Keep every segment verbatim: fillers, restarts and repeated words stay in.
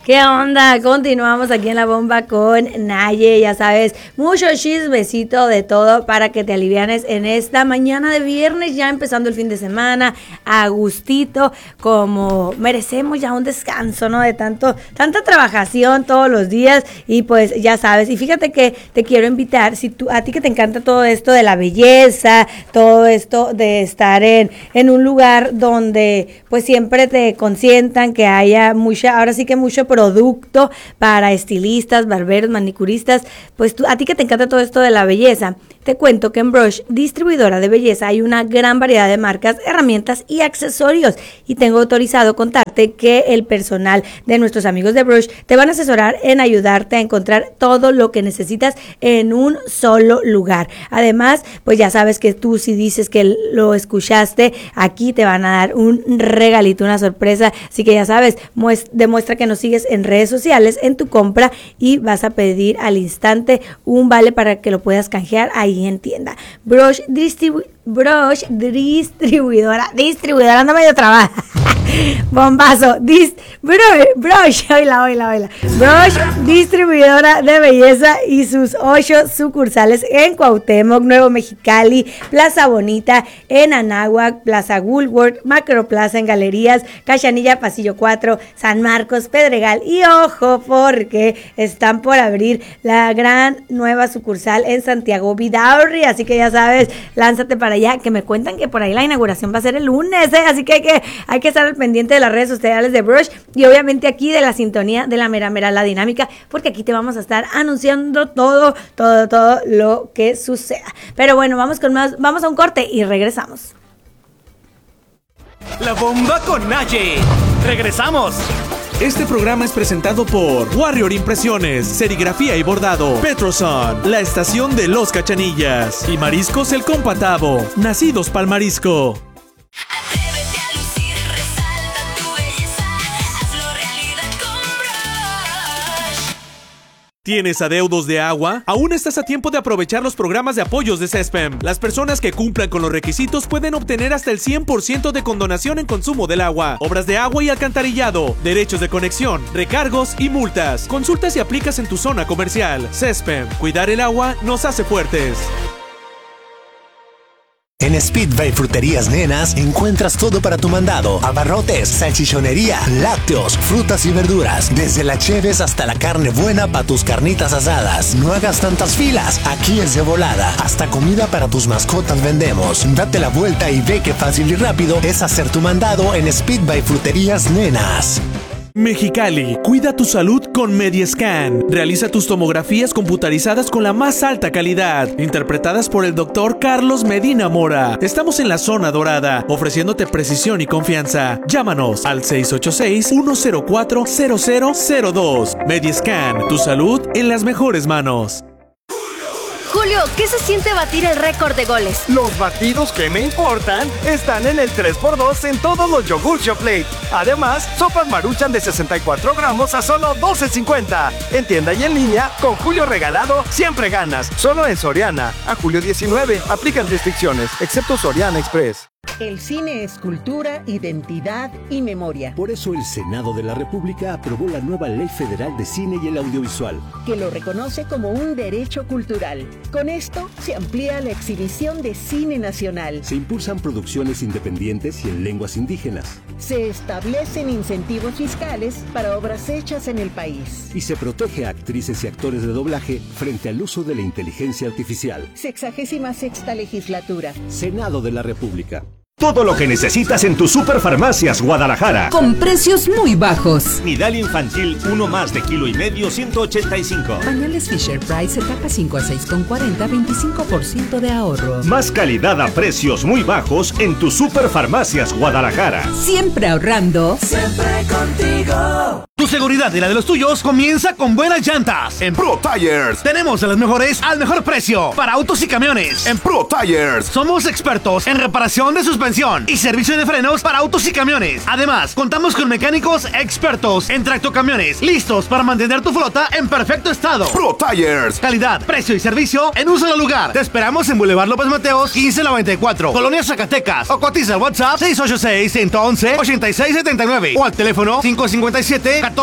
¿Qué onda? Continuamos aquí en La Bomba con Naye, ya sabes, mucho chismecito de todo para que te alivianes en esta mañana de viernes, ya empezando el fin de semana, a gustito, como merecemos ya un descanso, ¿no? De tanto, tanta trabajación todos los días y pues ya sabes, y fíjate que te quiero invitar, si tú, a ti que te encanta todo esto de la belleza, todo esto de estar en, en un lugar donde pues siempre te consientan, que haya mucha, ahora sí que mucho producto para estilistas, barberos, manicuristas, pues tú, a ti que te encanta todo esto de la belleza, te cuento que en Brush, distribuidora de belleza, hay una gran variedad de marcas, herramientas y accesorios, y tengo autorizado contarte que el personal de nuestros amigos de Brush te van a asesorar en ayudarte a encontrar todo lo que necesitas en un solo lugar. Además, pues ya sabes que tú si dices que lo escuchaste, aquí te van a dar un regalito, una sorpresa, así que ya sabes, muest- demuestra que nos sigues en redes sociales en tu compra y vas a pedir al instante un vale para que lo puedas canjear ahí en tienda. Brush distribu- Brush distribuidora, distribuidora, anda medio trabada. Bombazo, dis, Brush, Brush, oíla, oíla, oíla. Brush, distribuidora de belleza y sus ocho sucursales en Cuauhtémoc, Nuevo Mexicali, Plaza Bonita, en Anáhuac, Plaza Woolworth, Macroplaza en Galerías, Cachanilla, Pasillo cuatro, San Marcos, Pedregal y ojo porque están por abrir la gran nueva sucursal en Santiago Vidaurri, así que ya sabes, lánzate para allá, que me cuentan que por ahí la inauguración va a ser el lunes, ¿eh? Así que hay que, hay que estar al pendiente de las redes sociales de Brush y obviamente aquí de la sintonía de la mera mera la dinámica, porque aquí te vamos a estar anunciando todo, todo, todo lo que suceda. Pero bueno, vamos con más, vamos a un corte y regresamos. La Bomba con Naye. Regresamos. Este programa es presentado por Warrior Impresiones, Serigrafía y Bordado, Petroson, la estación de los Cachanillas y Mariscos El Compatavo, nacidos pa'l marisco. Atrévete a lucir, resalta tu belleza, hazlo realidad con Brush. ¿Tienes adeudos de agua? Aún estás a tiempo de aprovechar los programas de apoyos de CESPEM. Las personas que cumplan con los requisitos pueden obtener hasta el cien por ciento de condonación en consumo del agua, obras de agua y alcantarillado, derechos de conexión, recargos y multas. Consulta si aplicas en tu zona comercial. CESPEM, cuidar el agua nos hace fuertes. En Speedway Fruterías Nenas encuentras todo para tu mandado: abarrotes, salchichonería, lácteos, frutas y verduras, desde la cheves hasta la carne buena para tus carnitas asadas. No hagas tantas filas, aquí es de volada. Hasta comida para tus mascotas vendemos. Date la vuelta y ve qué fácil y rápido es hacer tu mandado en Speedway Fruterías Nenas. Mexicali, cuida tu salud con Mediescan. Realiza tus tomografías computarizadas con la más alta calidad, interpretadas por el doctor Carlos Medina Mora. Estamos en la zona dorada, ofreciéndote precisión y confianza. Llámanos al seis ocho seis, uno cero cuatro, cero cero cero dos. Mediescan, tu salud en las mejores manos. Julio, ¿qué se siente batir el récord de goles? Los batidos que me importan están en el tres por dos en todos los yogur Yoplait. Además, sopas Maruchan de sesenta y cuatro gramos a solo doce cincuenta. En tienda y en línea, con Julio regalado, siempre ganas. Solo en Soriana. A julio diecinueve, aplican restricciones, excepto Soriana Express. El cine es cultura, identidad y memoria. Por eso el Senado de la República aprobó la nueva Ley Federal de Cine y el Audiovisual, que lo reconoce como un derecho cultural. Con esto se amplía la exhibición de cine nacional. Se impulsan producciones independientes y en lenguas indígenas. Se establecen incentivos fiscales para obras hechas en el país. Y se protege a actrices y actores de doblaje frente al uso de la inteligencia artificial. Sexagésima sexta legislatura. Senado de la República. Todo lo que necesitas en tu Superfarmacias Guadalajara. Con precios muy bajos. Nidal infantil uno más de kilo y medio, ciento ochenta y cinco. Pañales Fisher Price, etapa cinco a seis con cuarenta, veinticinco por ciento de ahorro. Más calidad a precios muy bajos en tu Superfarmacias Guadalajara. Siempre ahorrando. Siempre contigo. Tu seguridad y la de los tuyos comienza con buenas llantas. En Pro Tires tenemos a las mejores al mejor precio para autos y camiones. En Pro Tires somos expertos en reparación de suspensión y servicio de frenos para autos y camiones. Además, contamos con mecánicos expertos en tractocamiones, listos para mantener tu flota en perfecto estado. Pro Tires, calidad, precio y servicio en un solo lugar. Te esperamos en Boulevard López Mateos quince noventa y cuatro, Colonia Zacatecas, o cotiza al WhatsApp seis ocho seis, uno uno, ocho seis siete nueve o al teléfono cinco cinco siete, uno cuatro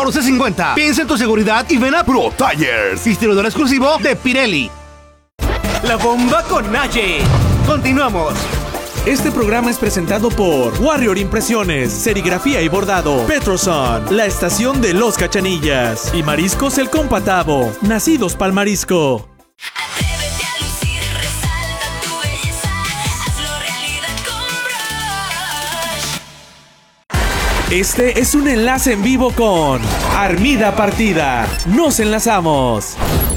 catorce cincuenta. Piensa en tu seguridad y ven a Pro Tires, distribuidor exclusivo de Pirelli. La bomba con Naye. Continuamos. Este programa es presentado por Warrior Impresiones, Serigrafía y Bordado, Petroson, la estación de los Cachanillas y Mariscos El Compatavo, nacidos pa'l marisco. Atrévete a lucir, resalta tu belleza, hazlo realidad con Brush. Este es un enlace en vivo con Armida Partida. Nos enlazamos.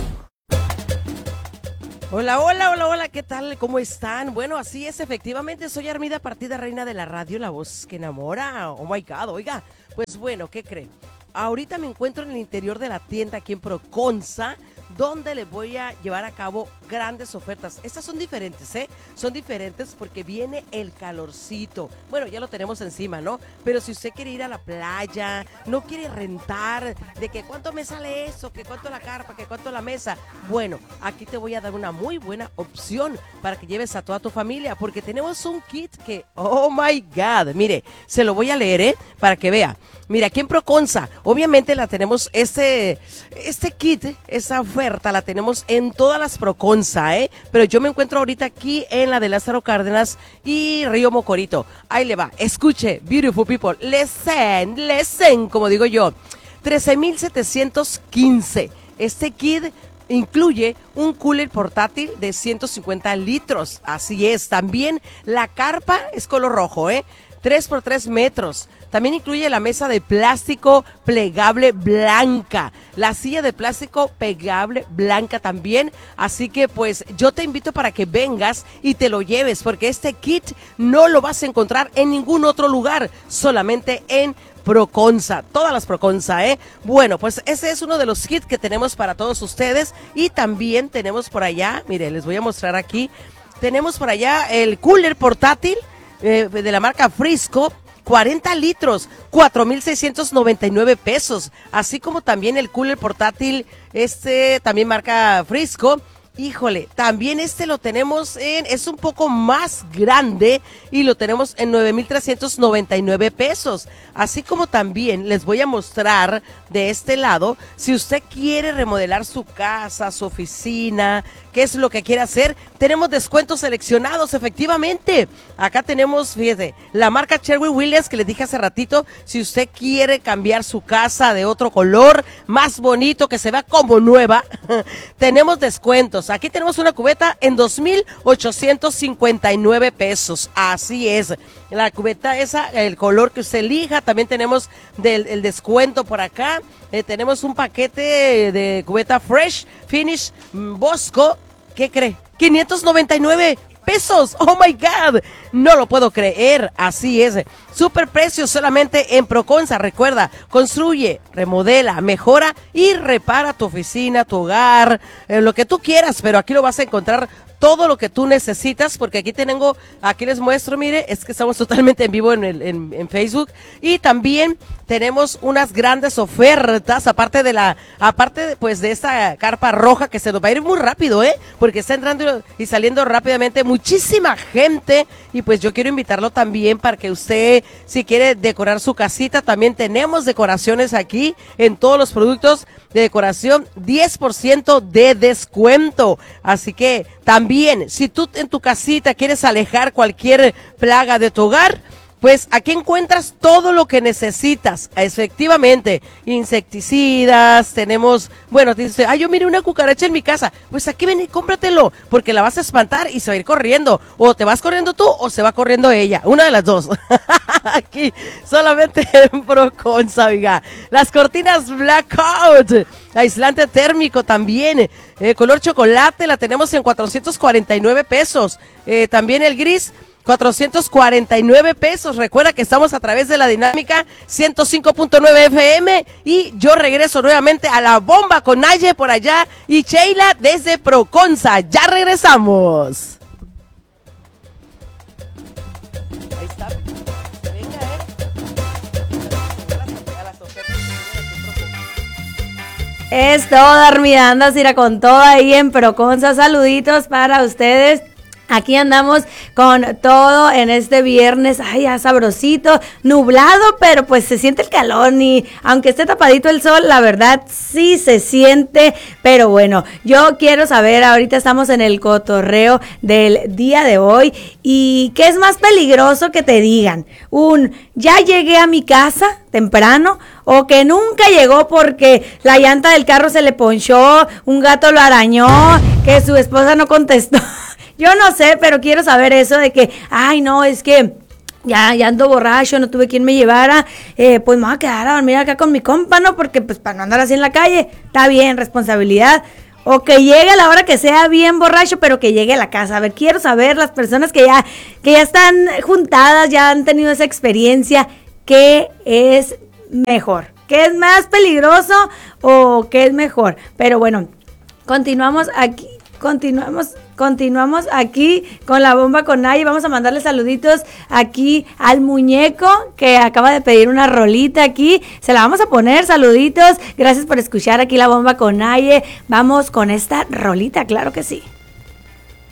Hola, hola, hola, hola, ¿qué tal? ¿Cómo están? Bueno, así es, efectivamente, soy Armida Partida, reina de la radio, la voz que enamora. Oh my God, oiga, pues bueno, ¿qué creen? Ahorita me encuentro en el interior de la tienda aquí en Proconza, donde les voy a llevar a cabo grandes ofertas. Estas son diferentes, ¿eh? Son diferentes porque viene el calorcito. Bueno, ya lo tenemos encima, ¿no? Pero si usted quiere ir a la playa, no quiere rentar, de que cuánto me sale eso, que cuánto la carpa, que cuánto la mesa. Bueno, aquí te voy a dar una muy buena opción para que lleves a toda tu familia, porque tenemos un kit que, oh my God, mire, se lo voy a leer, ¿eh? Para que vea. Mira, aquí en Proconza, obviamente la tenemos, este, este kit, esa oferta la tenemos en todas las Proconza, ¿eh? Pero yo me encuentro ahorita aquí en la de Lázaro Cárdenas y Río Mocorito. Ahí le va, escuche, beautiful people, listen, listen, como digo yo, trece mil setecientos quince. Este kit incluye un cooler portátil de ciento cincuenta litros, así es, también la carpa es color rojo, ¿eh? tres por tres metros. También incluye la mesa de plástico plegable blanca, la silla de plástico plegable blanca también. Así que pues yo te invito para que vengas y te lo lleves, porque este kit no lo vas a encontrar en ningún otro lugar, solamente en Proconza, todas las Proconza, ¿eh? Bueno, pues ese es uno de los kits que tenemos para todos ustedes. Y también tenemos por allá, mire, les voy a mostrar aquí, tenemos por allá el cooler portátil eh, de la marca Frisco, cuarenta litros, cuatro mil seiscientos noventa y nueve pesos, así como también el cooler portátil, este también marca Frisco. Híjole, también este lo tenemos en, es un poco más grande y lo tenemos en nueve mil trescientos noventa y nueve pesos. Así como también les voy a mostrar de este lado, si usted quiere remodelar su casa, su oficina, qué es lo que quiere hacer, tenemos descuentos seleccionados, efectivamente. Acá tenemos, fíjese, la marca Sherwin-Williams que les dije hace ratito, si usted quiere cambiar su casa de otro color, más bonito, que se vea como nueva, tenemos descuentos. Aquí tenemos una cubeta en dos mil ochocientos cincuenta y nueve pesos, así es. La cubeta esa, el color que usted elija, también tenemos del, el descuento por acá. Eh, tenemos un paquete de cubeta Fresh Finish Bosco, ¿qué cree? quinientos noventa y nueve pesos, oh my God, no lo puedo creer, así es, super precio solamente en Proconza. Recuerda, construye, remodela, mejora y repara tu oficina, tu hogar, eh, lo que tú quieras, pero aquí lo vas a encontrar todo lo que tú necesitas, porque aquí tengo, aquí les muestro, mire, es que estamos totalmente en vivo en, el, en, en Facebook, y también tenemos unas grandes ofertas, aparte de la, aparte de, pues de esta carpa roja que se nos va a ir muy rápido, eh, porque está entrando y saliendo rápidamente muchísima gente, y pues yo quiero invitarlo también para que usted, si quiere decorar su casita, también tenemos decoraciones aquí en todos los productos de decoración, diez por ciento de descuento, así que también, si tú en tu casita quieres alejar cualquier plaga de tu hogar, pues aquí encuentras todo lo que necesitas, efectivamente, insecticidas, tenemos, bueno, dice, ay, yo mire una cucaracha en mi casa, pues aquí ven y cómpratelo, porque la vas a espantar y se va a ir corriendo, o te vas corriendo tú o se va corriendo ella, una de las dos, aquí, solamente en Proconza, oiga, las cortinas Blackout, aislante térmico también, eh, color chocolate, la tenemos en cuatrocientos cuarenta y nueve pesos, eh, también el gris, cuatrocientos cuarenta y nueve pesos. Recuerda que estamos a través de la dinámica ciento cinco punto nueve F M y yo regreso nuevamente a la bomba con Naye por allá y Sheila desde Proconza. Ya regresamos. Ahí está. Venga, eh. Es todo, Armida, andas, irá con todo ahí en Proconza. Saluditos para ustedes. Aquí andamos con todo en este viernes, ay, ya sabrosito, nublado, pero pues se siente el calor, y aunque esté tapadito el sol, la verdad sí se siente, pero bueno, yo quiero saber, ahorita estamos en el cotorreo del día de hoy, y ¿qué es más peligroso que te digan? Un, ya llegué a mi casa temprano, o que nunca llegó porque la llanta del carro se le ponchó, un gato lo arañó, que su esposa no contestó. Yo no sé, pero quiero saber eso de que, ay, no, es que ya, ya ando borracho, no tuve quien me llevara, eh, pues me voy a quedar a dormir acá con mi compa, ¿no? Porque pues para no andar así en la calle, está bien, responsabilidad. O que llegue a la hora que sea bien borracho, pero que llegue a la casa. A ver, quiero saber las personas que ya, que ya están juntadas, ya han tenido esa experiencia, ¿qué es mejor? ¿Qué es más peligroso o qué es mejor? Pero bueno, continuamos aquí. Continuamos, continuamos aquí con la bomba con Naye. Vamos a mandarle saluditos aquí al muñeco que acaba de pedir una rolita aquí. Se la vamos a poner, saluditos. Gracias por escuchar aquí la bomba con Naye. Vamos con esta rolita, claro que sí.